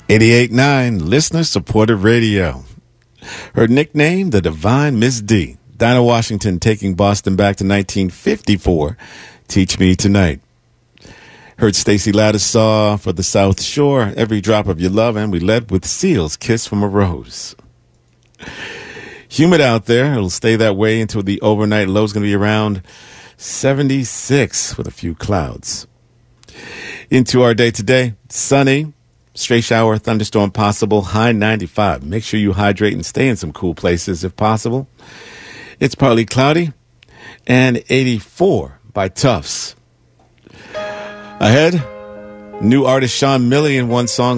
88.9 listener-supported radio. Her nickname, the Divine Miss D. Dinah Washington taking Boston back to 1954. Teach Me Tonight. Heard Stacey Lattisaw for the South Shore, Every Drop of Your Love, and we led with Seal's Kiss from a Rose. Humid out there. It'll stay that way until the overnight low is going to be around 76 with a few clouds. Into our day today, sunny. Stray shower, thunderstorm possible, high 95. Make sure you hydrate and stay in some cool places if possible. It's partly cloudy and 84 by Tufts. Ahead, new artist Sean Milley in one song.